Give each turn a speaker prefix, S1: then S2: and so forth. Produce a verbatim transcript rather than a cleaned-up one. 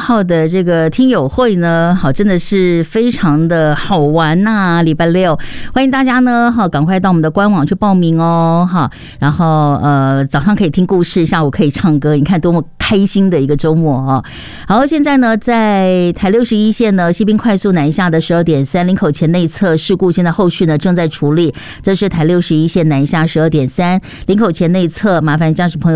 S1: 号的这个听友会呢，好，真的是非常的好玩呐、啊！礼拜六，欢迎大家呢，好，赶快到我们的官网去报名哦，哈，然后呃，早上可以听故事，下午可以唱歌，你看多么开心的一个周末哦。好，现在呢，在台六十一线呢，西滨快速南下的十二点三，林口前内侧事故，现在后续呢正在处理，这是台六十一线南下十二点三，林口前内侧，麻烦驾驶朋友